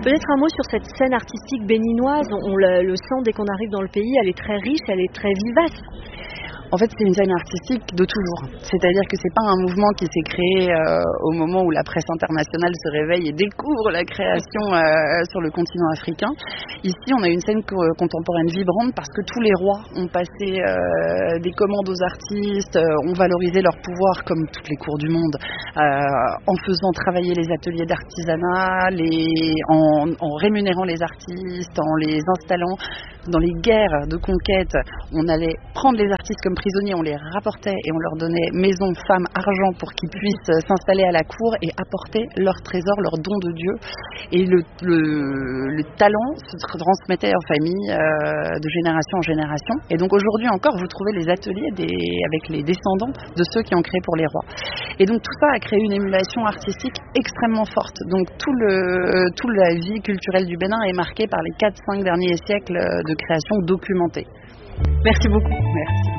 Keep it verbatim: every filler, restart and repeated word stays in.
Peut-être un mot sur cette scène artistique béninoise. On le, le sent dès qu'on arrive dans le pays, elle est très riche, elle est très vivace. En fait, c'est une scène artistique de toujours. C'est-à-dire que c'est pas un mouvement qui s'est créé euh, au moment où la presse internationale se réveille et découvre la création euh, sur le continent africain. Ici, on a une scène co- contemporaine vibrante parce que tous les rois ont passé euh, des commandes aux artistes, euh, ont valorisé leur pouvoir comme toutes les cours du monde, euh, en faisant travailler les ateliers d'artisanat, les, en, en rémunérant les artistes, en les installant dans les guerres de conquête. On allait prendre les artistes comme prisonniers, on les rapportait et on leur donnait maison, femme, argent pour qu'ils puissent s'installer à la cour et apporter leurs trésors, leurs dons de Dieu. Et le, le, le talent se transmettait en famille euh, de génération en génération. Et donc aujourd'hui encore, vous trouvez les ateliers des, avec les descendants de ceux qui ont créé pour les rois. Et donc tout ça a créé une émulation artistique extrêmement forte. Donc tout le, toute la vie culturelle du Bénin est marquée par les quatre cinq derniers siècles de création documentée. Merci beaucoup.